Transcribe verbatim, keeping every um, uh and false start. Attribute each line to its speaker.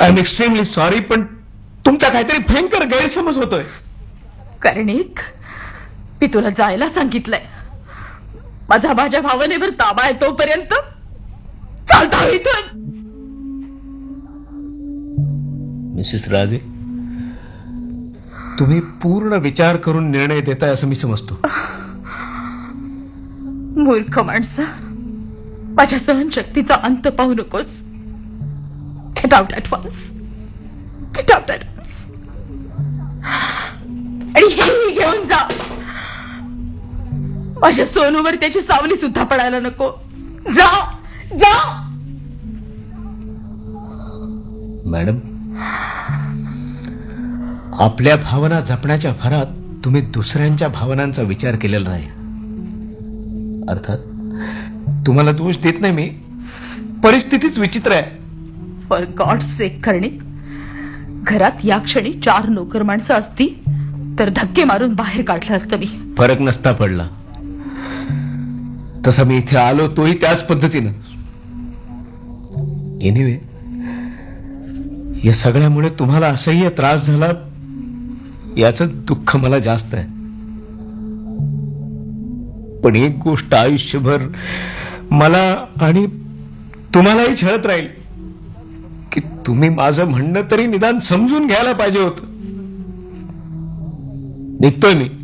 Speaker 1: I am extremely sorry, पण तुमचा काहीतरी भयंकर गैरसमज होतोय.
Speaker 2: कर्णिक, मी तुला जायला सांगितलंय. माझा माझ्या भावनेवर ताबा आहे तोपर्यंत चालता इथून.
Speaker 1: मिसेस राजे, तुम्ही पूर्ण विचार करून निर्णय देताय असं मी समजतो.
Speaker 2: मूर्ख माणसं, माझ्या सहनशक्तीचा अंत पाहू नकोस. Get out at once. Get out at once. आणि हेही घेऊन जा. माझ्या सोनूवर त्याची सावली सुद्धा पडायला नको. जा जा.
Speaker 1: मॅडम, आपल्या भावना जपण्याच्या भरात तुम्ही दुसऱ्यांच्या भावनांचा विचार केलेला नाही. अर्थात तुम्हाला दोष देत नाही मी, परिस्थितीच विचित्र आहे.
Speaker 2: फॉर गॉड सेक कर्णिक, घरात या क्षणी चार नोकर माणसं असती तर धक्के मारून बाहेर काढलं असतं मी.
Speaker 1: फरक नसता पडला. तसा मी इथे आलो तोही त्याच पद्धतीनं. एनिवे, या सगळ्यामुळे तुम्हाला असह्य त्रास झाला याचं दुःख मला जास्त आहे. पण एक गोष्ट आयुष्यभर मला आणि तुम्हालाही छळत राहील की तुम्ही माझं म्हणणं तरी निदान समजून घ्यायला पाहिजे होतं. निघतोय मी.